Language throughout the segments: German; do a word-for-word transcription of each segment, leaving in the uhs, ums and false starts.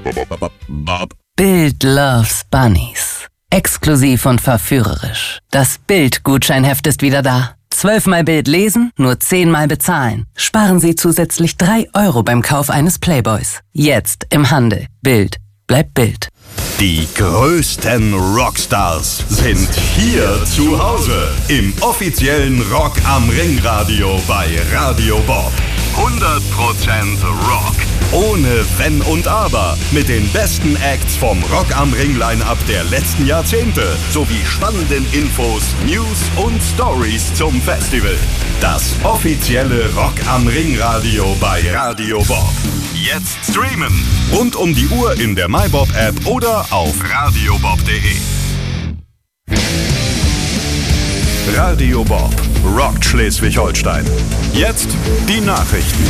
Bild loves Bunnies. Exklusiv und verführerisch. Das Bild-Gutscheinheft ist wieder da. Zwölfmal Bild lesen, nur zehnmal bezahlen. Sparen Sie zusätzlich drei Euro beim Kauf eines Playboys. Jetzt im Handel. Bild bleibt Bild. Die größten Rockstars sind hier zu Hause im offiziellen Rock am Ring Radio bei Radio Bob. hundert Prozent Rock. Ohne Wenn und Aber. Mit den besten Acts vom Rock am Ring Line-Up der letzten Jahrzehnte. Sowie spannenden Infos, News und Stories zum Festival. Das offizielle Rock am Ring Radio bei Radio Bob. Jetzt streamen. Rund um die Uhr in der MyBob App oder auf radiobob punkt de. Radio Bob rockt Schleswig-Holstein. Jetzt die Nachrichten.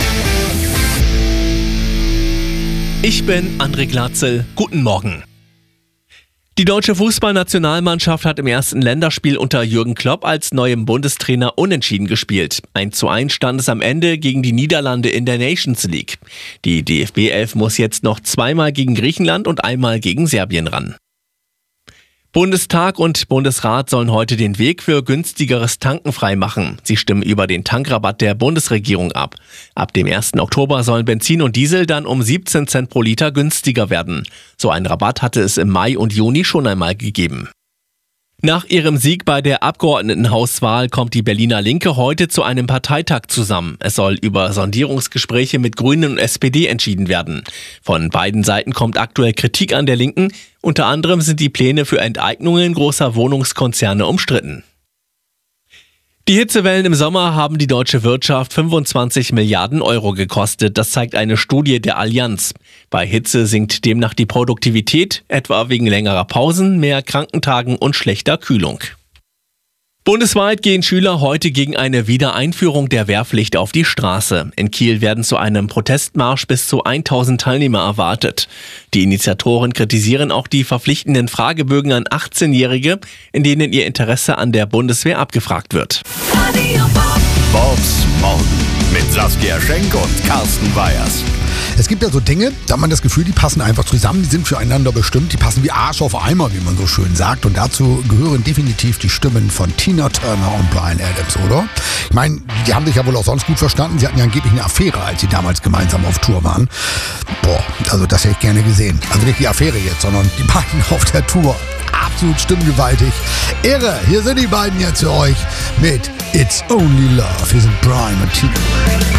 Ich bin André Glatzel. Guten Morgen. Die deutsche Fußballnationalmannschaft hat im ersten Länderspiel unter Jürgen Klopp als neuem Bundestrainer unentschieden gespielt. eins zu eins stand es am Ende gegen die Niederlande in der Nations League. Die D F B elf muss jetzt noch zweimal gegen Griechenland und einmal gegen Serbien ran. Bundestag und Bundesrat sollen heute den Weg für günstigeres Tanken freimachen. Sie stimmen über den Tankrabatt der Bundesregierung ab. Ab dem ersten Oktober sollen Benzin und Diesel dann um siebzehn Cent pro Liter günstiger werden. So einen Rabatt hatte es im Mai und Juni schon einmal gegeben. Nach ihrem Sieg bei der Abgeordnetenhauswahl kommt die Berliner Linke heute zu einem Parteitag zusammen. Es soll über Sondierungsgespräche mit Grünen und S P D entschieden werden. Von beiden Seiten kommt aktuell Kritik an der Linken. Unter anderem sind die Pläne für Enteignungen großer Wohnungskonzerne umstritten. Die Hitzewellen im Sommer haben die deutsche Wirtschaft fünfundzwanzig Milliarden Euro gekostet. Das zeigt eine Studie der Allianz. Bei Hitze sinkt demnach die Produktivität, etwa wegen längerer Pausen, mehr Krankentagen und schlechter Kühlung. Bundesweit gehen Schüler heute gegen eine Wiedereinführung der Wehrpflicht auf die Straße. In Kiel werden zu einem Protestmarsch bis zu tausend Teilnehmer erwartet. Die Initiatoren kritisieren auch die verpflichtenden Fragebögen an achtzehnjährige, in denen ihr Interesse an der Bundeswehr abgefragt wird. Bobs Morgen mit Saskia Schenk und Carsten Weyers. Es gibt ja so Dinge, da hat man das Gefühl, die passen einfach zusammen, die sind füreinander bestimmt, die passen wie Arsch auf Eimer, wie man so schön sagt. Und dazu gehören definitiv die Stimmen von Tina Turner und Bryan Adams, oder? Ich meine, die haben sich ja wohl auch sonst gut verstanden. Sie hatten ja angeblich eine Affäre, als sie damals gemeinsam auf Tour waren. Boah, also das hätte ich gerne gesehen. Also nicht die Affäre jetzt, sondern die beiden auf der Tour. Absolut stimmgewaltig. Irre, hier sind die beiden jetzt für euch mit It's Only Love. Hier sind Bryan und Tina.